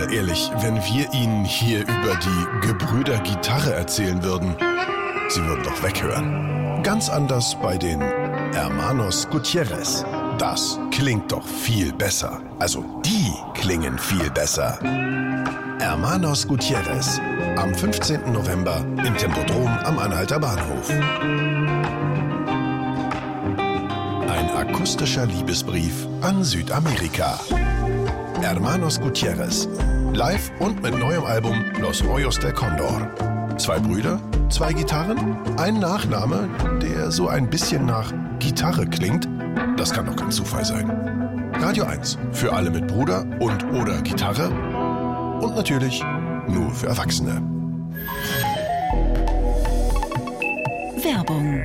Mal ehrlich, wenn wir Ihnen hier über die Gebrüder Gitarre erzählen würden, Sie würden doch weghören. Ganz anders bei den Hermanos Gutierrez. Das klingt doch viel besser. Also, die klingen viel besser. Hermanos Gutierrez. Am 15. November im Tempodrom am Anhalter Bahnhof. Ein akustischer Liebesbrief an Südamerika. Hermanos Gutierrez. Live und mit neuem Album Los Rollos del Condor. 2 Brüder, 2 Gitarren, ein Nachname, der so ein bisschen nach Gitarre klingt. Das kann doch kein Zufall sein. Radio 1 für alle mit Bruder und oder Gitarre. Und natürlich nur für Erwachsene. Werbung.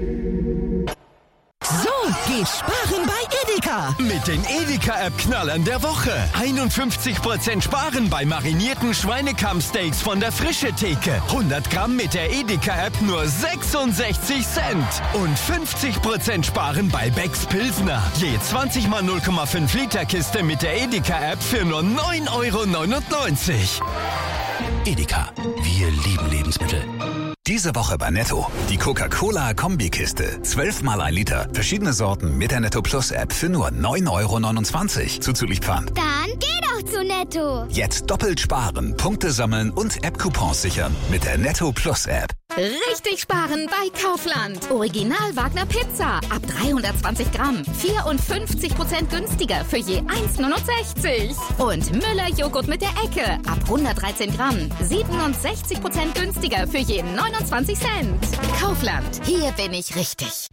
So geht sparen bei Edeka. Mit den Edeka-App-Knallern der Woche. 51% sparen bei marinierten Schweinekammsteaks von der Frische Theke. 100 Gramm mit der Edeka-App nur 66 Cent. Und 50% sparen bei Becks Pilsner. Je 20 mal 0,5 Liter Kiste mit der Edeka-App für nur 9,99 €. Edeka, wir lieben Lebensmittel. Diese Woche bei Netto. Die Coca-Cola-Kombikiste. 12 mal 1 Liter. Verschiedene Sorten mit der Netto Plus App für nur 9,29 € zuzüglich Pfand. Dann geh doch zu Netto. Jetzt doppelt sparen, Punkte sammeln und App-Coupons sichern mit der Netto Plus App. Richtig sparen bei Kaufland. Original Wagner Pizza. Ab 320 Gramm. 54% günstiger für je 1,69 €. Und Müller Joghurt mit der Ecke. Ab 113 Gramm. 67% günstiger für je 29 Cent. Kaufland. Hier bin ich richtig.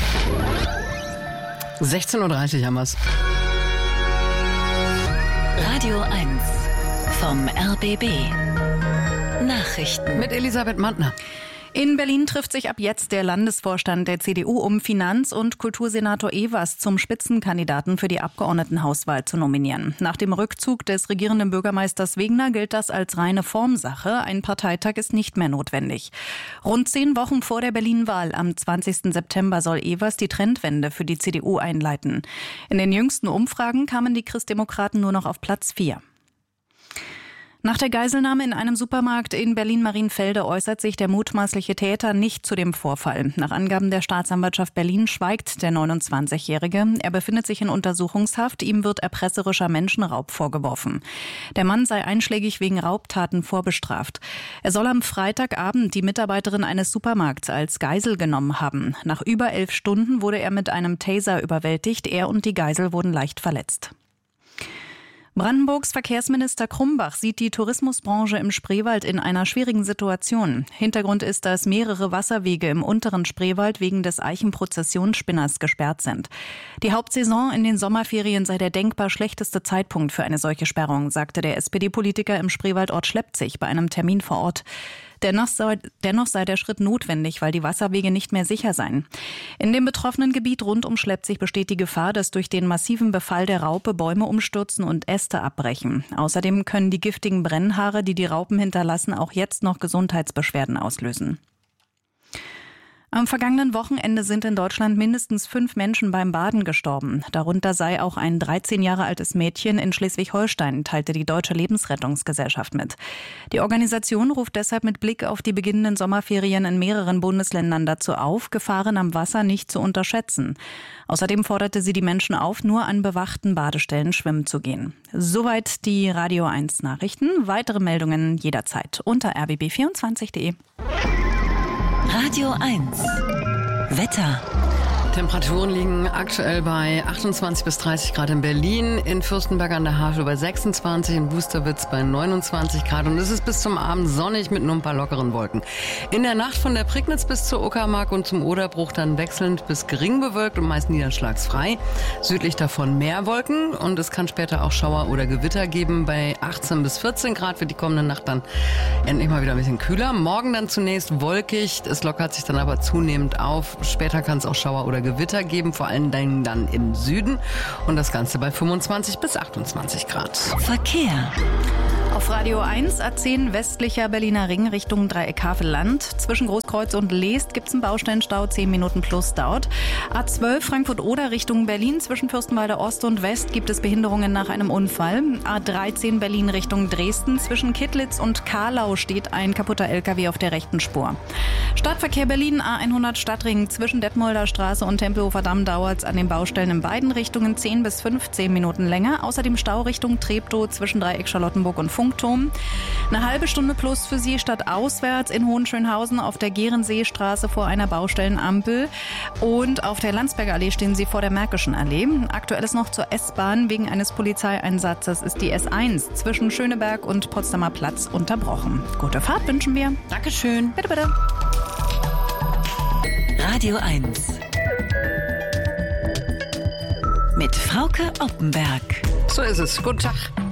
16:30 Uhr haben wir's. Radio 1 vom RBB. Nachrichten Mit Elisabeth Mantner. In Berlin trifft sich ab jetzt der Landesvorstand der CDU, um Finanz- und Kultursenator Evers zum Spitzenkandidaten für die Abgeordnetenhauswahl zu nominieren. Nach dem Rückzug des regierenden Bürgermeisters Wegner gilt das als reine Formsache. Ein Parteitag ist nicht mehr notwendig. Rund 10 Wochen vor der Berlin-Wahl am 20. September soll Evers die Trendwende für die CDU einleiten. In den jüngsten Umfragen kamen die Christdemokraten nur noch auf Platz 4. Nach der Geiselnahme in einem Supermarkt in Berlin-Marienfelde äußert sich der mutmaßliche Täter nicht zu dem Vorfall. Nach Angaben der Staatsanwaltschaft Berlin schweigt der 29-Jährige. Er befindet sich in Untersuchungshaft. Ihm wird erpresserischer Menschenraub vorgeworfen. Der Mann sei einschlägig wegen Raubtaten vorbestraft. Er soll am Freitagabend die Mitarbeiterin eines Supermarkts als Geisel genommen haben. Nach über 11 Stunden wurde er mit einem Taser überwältigt. Er und die Geisel wurden leicht verletzt. Brandenburgs Verkehrsminister Krumbach sieht die Tourismusbranche im Spreewald in einer schwierigen Situation. Hintergrund ist, dass mehrere Wasserwege im unteren Spreewald wegen des Eichenprozessionsspinners gesperrt sind. Die Hauptsaison in den Sommerferien sei der denkbar schlechteste Zeitpunkt für eine solche Sperrung, sagte der SPD-Politiker im Spreewaldort Schleppzig bei einem Termin vor Ort. Dennoch sei der Schritt notwendig, weil die Wasserwege nicht mehr sicher seien. In dem betroffenen Gebiet rund um Schleppzig besteht die Gefahr, dass durch den massiven Befall der Raupe Bäume umstürzen und Äste abbrechen. Außerdem können die giftigen Brennhaare, die die Raupen hinterlassen, auch jetzt noch Gesundheitsbeschwerden auslösen. Am vergangenen Wochenende sind in Deutschland mindestens 5 Menschen beim Baden gestorben. Darunter sei auch ein 13 Jahre altes Mädchen in Schleswig-Holstein, teilte die Deutsche Lebensrettungsgesellschaft mit. Die Organisation ruft deshalb mit Blick auf die beginnenden Sommerferien in mehreren Bundesländern dazu auf, Gefahren am Wasser nicht zu unterschätzen. Außerdem forderte sie die Menschen auf, nur an bewachten Badestellen schwimmen zu gehen. Soweit die Radio 1 Nachrichten. Weitere Meldungen jederzeit unter rbb24.de. Radio 1 Wetter. Temperaturen liegen aktuell bei 28 bis 30 Grad in Berlin, in Fürstenberg an der Havel bei 26, in Wusterwitz bei 29 Grad und es ist bis zum Abend sonnig mit nur ein paar lockeren Wolken. In der Nacht von der Prignitz bis zur Uckermark und zum Oderbruch dann wechselnd bis gering bewölkt und meist niederschlagsfrei. Südlich davon mehr Wolken und es kann später auch Schauer oder Gewitter geben. Bei 18 bis 14 Grad wird die kommende Nacht dann endlich mal wieder ein bisschen kühler. Morgen dann zunächst wolkig, es lockert sich dann aber zunehmend auf. Später kann es auch Schauer oder Gewitter geben, vor allem dann im Süden und das Ganze bei 25 bis 28 Grad. Verkehr. Auf Radio 1, A10 westlicher Berliner Ring Richtung Dreieck Havelland. Zwischen Großkreuz und Leest gibt's einen Baustellenstau, 10 Minuten plus dauert. A12 Frankfurt-Oder Richtung Berlin. Zwischen Fürstenwalde Ost und West gibt es Behinderungen nach einem Unfall. A13 Berlin Richtung Dresden. Zwischen Kittlitz und Kahlau steht ein kaputter LKW auf der rechten Spur. Stadtverkehr Berlin, A100 Stadtring. Zwischen Detmolder Straße und Tempelhofer Damm dauert's an den Baustellen in beiden Richtungen 10 bis 15 Minuten länger. Außerdem Stau Richtung Treptow zwischen Dreieck Charlottenburg und Funkturm. Eine halbe Stunde plus für Sie stadtauswärts in Hohenschönhausen auf der Gehrenseestraße vor einer Baustellenampel. Und auf der Landsberger Allee stehen Sie vor der Märkischen Allee. Aktuell ist noch zur S-Bahn wegen eines Polizeieinsatzes ist die S1 zwischen Schöneberg und Potsdamer Platz unterbrochen. Gute Fahrt wünschen wir. Dankeschön. Bitte, bitte. Radio 1 mit Frauke Oppenberg. So ist es. Guten Tag.